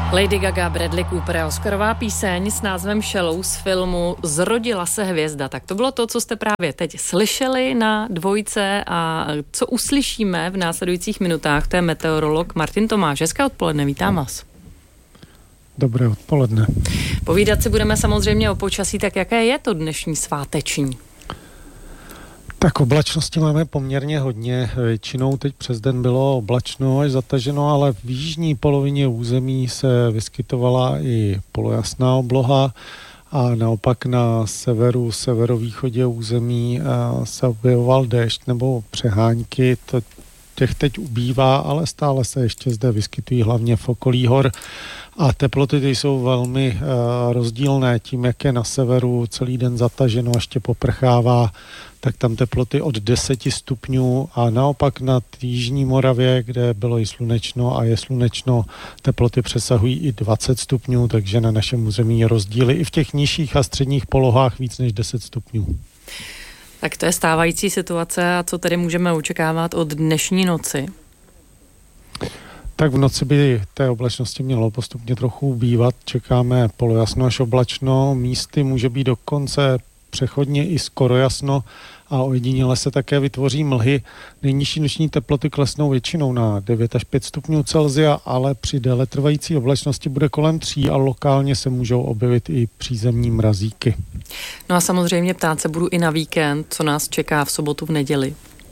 Lady Gaga, Bradley Cooper a Oscarová píseň s názvem Shallow z filmu Zrodila se hvězda. Tak to bylo to, co jste právě teď slyšeli na Dvojce a co uslyšíme v následujících minutách, to je meteorolog Martin Tomáš. Hezké odpoledne, vítám vás. Dobré odpoledne. Povídat si budeme samozřejmě o počasí, tak jaké je to dnešní sváteční? Tak oblačnosti máme poměrně hodně. Většinou teď přes den bylo oblačno až zataženo, ale v jižní polovině území se vyskytovala i polojasná obloha a naopak na severu, severovýchodě území se objevoval déšť nebo přehánky. Těch teď ubývá, ale stále se ještě zde vyskytují hlavně v okolí hor. A teploty ty jsou velmi rozdílné tím, jak je na severu celý den zataženo, ještě poprchává, tak tam teploty od 10 stupňů a naopak na jižní Moravě, kde bylo i slunečno a je slunečno, teploty přesahují i 20 stupňů, takže na našem území je rozdíly i v těch nižších a středních polohách víc než 10 stupňů. Tak to je stávající situace a co tedy můžeme očekávat od dnešní noci? Tak v noci by té oblačnosti mělo postupně trochu ubývat. Čekáme polojasno až oblačno. Místy může být dokonce přechodně i skoro jasno a ojediněle se také vytvoří mlhy. Nejnižší noční teploty klesnou většinou na 9 až 5 stupňů Celsia, ale při déle trvající oblačnosti bude kolem 3 a lokálně se můžou objevit i přízemní mrazíky. No a samozřejmě ptát se budu i na víkend, co nás čeká v sobotu, v neděli.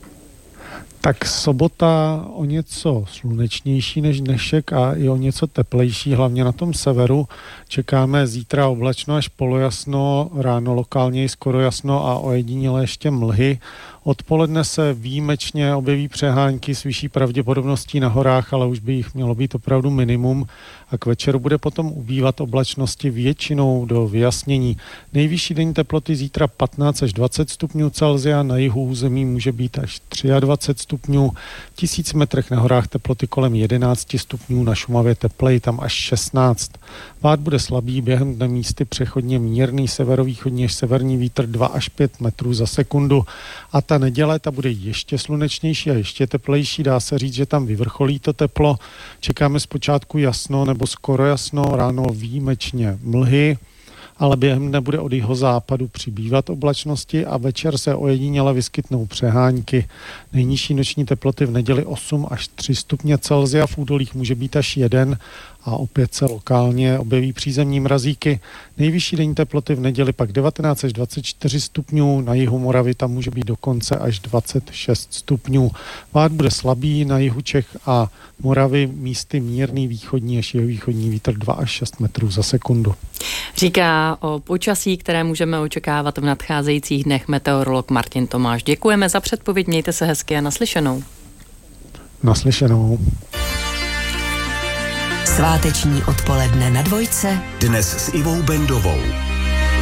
Tak sobota o něco slunečnější než dnešek a i o něco teplejší, hlavně na tom severu. Čekáme zítra oblačno až polojasno, ráno lokálně i skoro jasno a ojediněle ještě mlhy. Odpoledne se výjimečně objeví přehánky s vyšší pravděpodobností na horách, ale už by jich mělo být opravdu minimum. A k večeru bude potom ubývat oblačnosti většinou do vyjasnění. Nejvyšší denní teploty zítra 15 až 20 stupňů Celsia, na jihu území může být až 23 stupňů. 1000 metrech na horách teploty kolem 11 stupňů, na Šumavě teplej, tam až 16. Vád bude slabý, během dne místy přechodně mírný severovýchodní až severní vítr 2 až 5 metrů za sekundu. A ta neděle, ta bude ještě slunečnější a ještě teplejší, dá se říct, že tam vyvrcholí to teplo. Čekáme zpočátku jasno nebo skoro jasno, ráno výjimečně mlhy, ale během dne bude od jihozápadu přibývat oblačnosti a večer se ojediněle vyskytnou přehánky. Nejnižší noční teploty v neděli 8 až 3 stupně Celsia, v údolích může být až 1 a opět se lokálně objeví přízemní mrazíky. Nejvyšší denní teploty v neděli pak 19 až 24 stupňů, na jihu Moravy tam může být dokonce až 26 stupňů. Vád bude slabý, na jihu Čech a Moravy místy mírný východní až jihovýchodní vítr 2 až 6 metrů za sekundu. Říká o počasí, které můžeme očekávat v nadcházejících dnech meteorolog Martin Tomáš. Děkujeme za předpověď, mějte se hezky a naslyšenou. Naslyšenou. Sváteční odpoledne na Dvojce. Dnes s Ivou Bendovou.